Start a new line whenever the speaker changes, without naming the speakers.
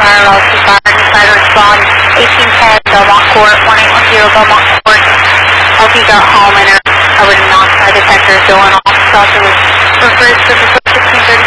parallel to fire and try to respond. 1810 Belmont Court, 1810 Belmont Court. LP got home and I would not try detectors going off. Thought it was reversed to the 1630.